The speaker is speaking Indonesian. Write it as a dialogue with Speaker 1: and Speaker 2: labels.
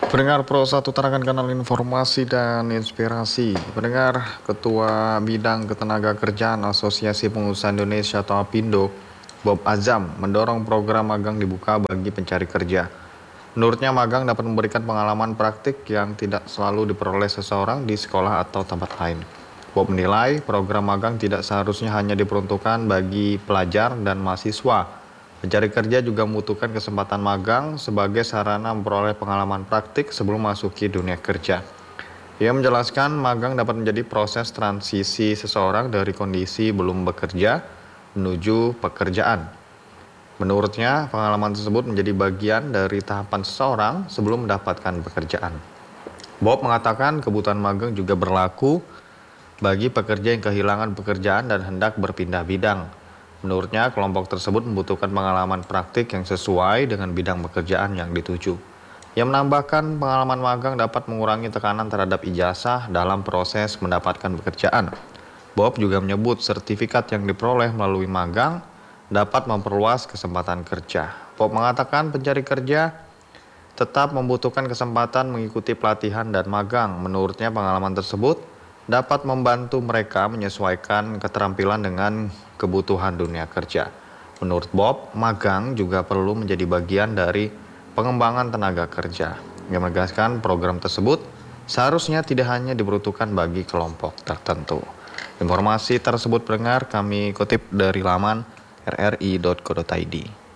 Speaker 1: Pendengar Pro 1 Tarakan Kanal Informasi dan Inspirasi. Pendengar, Ketua Bidang Ketenagakerjaan Asosiasi Pengusaha Indonesia atau APindo, Bob Azam, mendorong program magang dibuka bagi pencari kerja. Menurutnya, magang dapat memberikan pengalaman praktik yang tidak selalu diperoleh seseorang di sekolah atau tempat lain. Bob menilai program magang tidak seharusnya hanya diperuntukkan bagi pelajar dan mahasiswa. Pencari kerja juga membutuhkan kesempatan magang sebagai sarana memperoleh pengalaman praktik sebelum masuki dunia kerja. Ia menjelaskan magang dapat menjadi proses transisi seseorang dari kondisi belum bekerja menuju pekerjaan. Menurutnya, pengalaman tersebut menjadi bagian dari tahapan seseorang sebelum mendapatkan pekerjaan. Bob mengatakan kebutuhan magang juga berlaku bagi pekerja yang kehilangan pekerjaan dan hendak berpindah bidang. Menurutnya, kelompok tersebut membutuhkan pengalaman praktik yang sesuai dengan bidang pekerjaan yang dituju. Ia menambahkan pengalaman magang dapat mengurangi tekanan terhadap ijazah dalam proses mendapatkan pekerjaan. Bob juga menyebut sertifikat yang diperoleh melalui magang dapat memperluas kesempatan kerja. Bob mengatakan pencari kerja tetap membutuhkan kesempatan mengikuti pelatihan dan magang. Menurutnya, pengalaman tersebut dapat membantu mereka menyesuaikan keterampilan dengan kebutuhan dunia kerja. Menurut Bob, magang juga perlu menjadi bagian dari pengembangan tenaga kerja. Ia menegaskan program tersebut seharusnya tidak hanya diperuntukkan bagi kelompok tertentu. Informasi tersebut pendengar kami kutip dari laman rri.co.id.